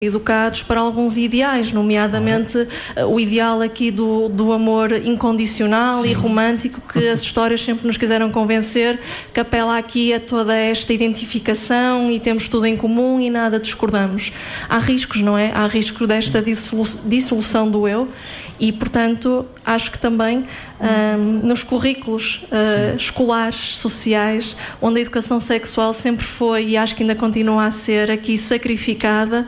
educados para alguns ideais, nomeadamente o ideal aqui do amor incondicional e romântico, que as histórias sempre nos quiseram convencer, que apela aqui a toda esta identificação e temos tudo em comum e nada discordamos. Há riscos, não é? Há riscos desta dissolução do eu e, portanto, acho que também nos currículos escolares, sociais, onde a educação sexual sempre foi e acho que ainda continua a ser aqui sacrificada,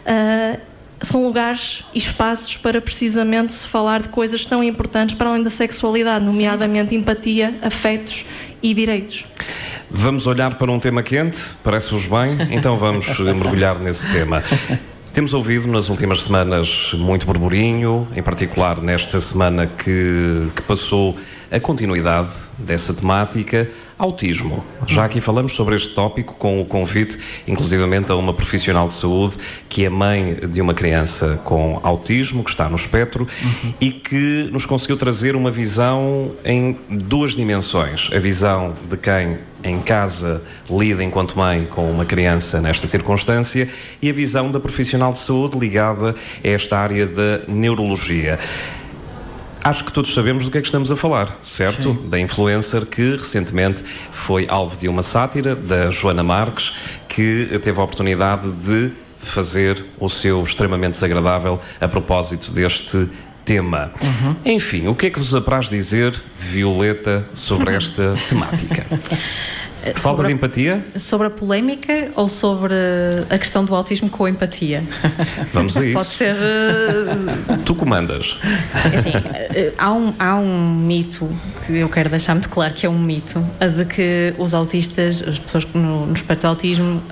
são lugares e espaços para precisamente se falar de coisas tão importantes para além da sexualidade, nomeadamente empatia, afetos e direitos. Vamos olhar para um tema quente? Parece-vos bem? Então vamos mergulhar nesse tema. Temos ouvido nas últimas semanas muito burburinho, em particular nesta semana que passou a continuidade dessa temática, autismo. Já aqui falamos sobre este tópico com o convite, inclusivamente, a uma profissional de saúde que é mãe de uma criança com autismo, que está no espectro, e que nos conseguiu trazer uma visão em duas dimensões. A visão de quem em casa lida enquanto mãe com uma criança nesta circunstância e a visão da profissional de saúde ligada a esta área da neurologia. Acho que todos sabemos do que é que estamos a falar, certo? Sim. Da influencer que recentemente foi alvo de uma sátira da Joana Marques, que teve a oportunidade de fazer o seu extremamente desagradável a propósito deste tema. Enfim, o que é que vos apraz dizer, Violeta, sobre esta temática? Falta de empatia? Sobre a polémica ou sobre a questão do autismo com a empatia? Vamos a isso. Pode ser... Tu comandas. Assim, há um mito que eu quero deixar muito claro que é um mito, a de que os autistas, as pessoas no espectro do autismo,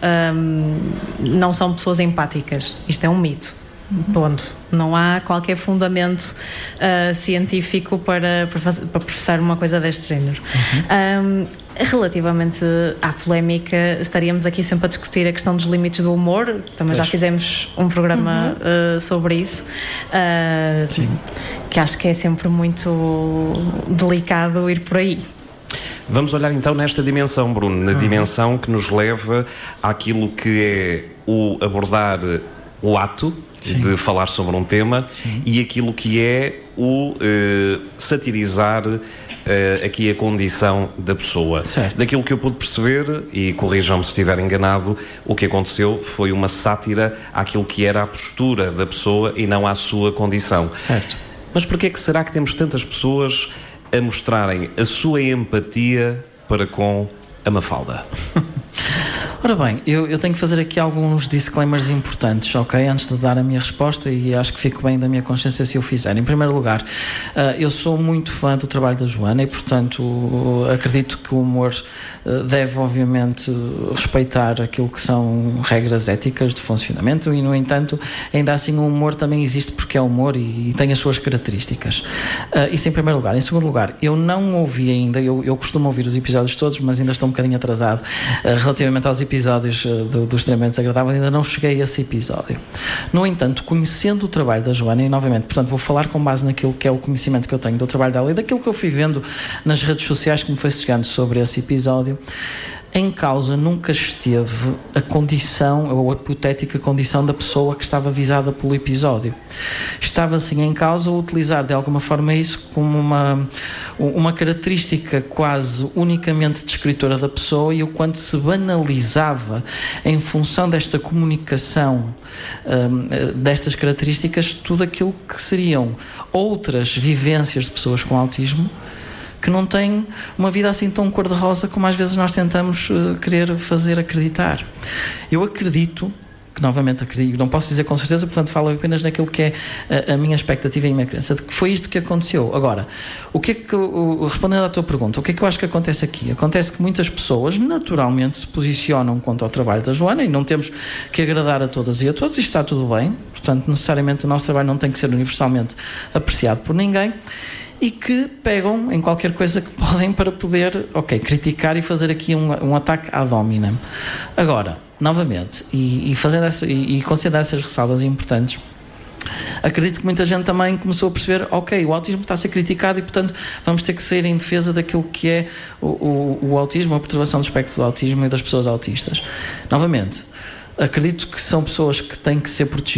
não são pessoas empáticas. Isto é um mito. Ponto. Não há qualquer fundamento científico para professar uma coisa deste género. Relativamente à polémica, estaríamos aqui sempre a discutir a questão dos limites do humor. Também já fizemos um programa sobre isso, que acho que é sempre muito delicado ir por aí. Vamos olhar então nesta dimensão, Bruno, na dimensão que nos leva àquilo que é o abordar o ato de falar sobre um tema e aquilo que é o satirizar aqui a condição da pessoa. Certo. Daquilo que eu pude perceber, e corrijam-me se estiver enganado, o que aconteceu foi uma sátira àquilo que era a postura da pessoa e não à sua condição. Certo. Mas porquê é que será que temos tantas pessoas a mostrarem a sua empatia para com a Mafalda? Ora bem, eu tenho que fazer aqui alguns disclaimers importantes, ok? Antes de dar a minha resposta, e acho que fico bem da minha consciência se eu fizer. Em primeiro lugar, eu sou muito fã do trabalho da Joana e, portanto, acredito que o humor deve, obviamente, respeitar aquilo que são regras éticas de funcionamento e, no entanto, ainda assim o humor também existe porque é humor e tem as suas características. Isso em primeiro lugar. Em segundo lugar, eu não ouvi ainda, eu costumo ouvir os episódios todos, mas ainda estou um bocadinho atrasado relativamente aos episódios do Extremamente Desagradável, ainda não cheguei a esse episódio. No entanto, conhecendo o trabalho da Joana, e novamente, portanto, vou falar com base naquilo que é o conhecimento que eu tenho do trabalho dela e daquilo que eu fui vendo nas redes sociais que me foi chegando sobre esse episódio. Em causa nunca esteve a condição, ou a hipotética condição da pessoa que estava visada pelo episódio. Estava sim em causa utilizar de alguma forma isso como uma característica quase unicamente descritora da pessoa e o quanto se banalizava em função desta comunicação, destas características, tudo aquilo que seriam outras vivências de pessoas com autismo que não têm uma vida assim tão cor-de-rosa como às vezes nós tentamos querer fazer acreditar. Eu acredito, que novamente acredito, não posso dizer com certeza, portanto falo apenas naquilo que é a minha expectativa e a minha crença, de que foi isto que aconteceu. Agora, o que é que, respondendo à tua pergunta, o que é que eu acho que acontece aqui? Acontece que muitas pessoas naturalmente se posicionam quanto ao trabalho da Joana e não temos que agradar a todas e a todos, e está tudo bem, portanto necessariamente o nosso trabalho não tem que ser universalmente apreciado por ninguém, e que pegam em qualquer coisa que podem para poder, criticar e fazer aqui um ataque ad hominem. Agora, novamente, e considerando essas ressalvas importantes, acredito que muita gente também começou a perceber, o autismo está a ser criticado e, portanto, vamos ter que sair em defesa daquilo que é o autismo, a perturbação do espectro do autismo e das pessoas autistas. Novamente, Acredito que são pessoas que têm que ser protegidas.